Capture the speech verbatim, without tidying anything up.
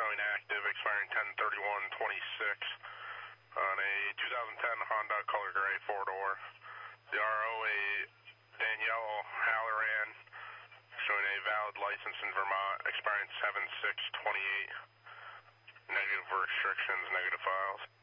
showing active, expiring ten thirty-one twenty-six on a two thousand ten Honda color gray four-door. The R O, a Danielle Halloran, showing a valid license in Vermont, expiring seven six twenty-eight. Negative restrictions, negative files.